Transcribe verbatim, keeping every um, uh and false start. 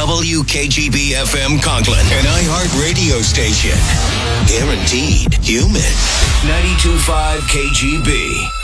W K G B F M Conklin, an iHeart radio station. Guaranteed human. ninety-two point five K G B.